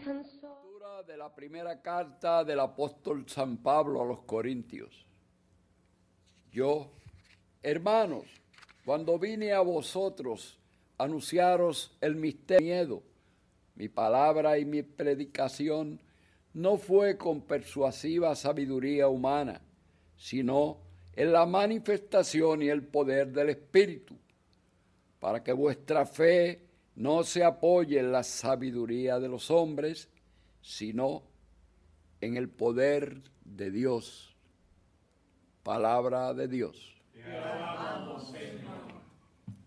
Lectura de la primera carta del apóstol San Pablo a los Corintios. Yo, hermanos, cuando vine a vosotros a anunciaros el misterio, mi palabra y mi predicación no fue con persuasiva sabiduría humana, sino en la manifestación y el poder del Espíritu, para que vuestra fe no se apoye en la sabiduría de los hombres, sino en el poder de Dios. Palabra de Dios. Te alabamos, Señor.